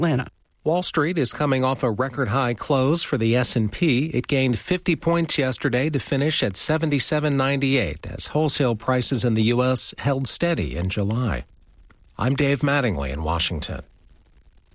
Atlanta. Wall Street is coming off a record-high close for the S&P. It gained 50 points yesterday to finish at 77.98 as wholesale prices in the U.S. held steady in July. I'm Dave Mattingly in Washington.